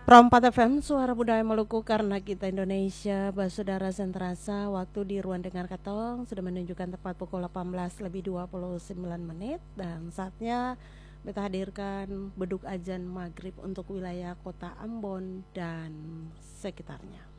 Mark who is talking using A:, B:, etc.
A: Prompat FM Suara Budaya Maluku karena kita Indonesia Basudara Sentrasa. Waktu di ruang dengar Katong sudah menunjukkan tepat pukul 18:29 menit. Dan saatnya kita hadirkan beduk ajan maghrib untuk wilayah kota Ambon dan sekitarnya.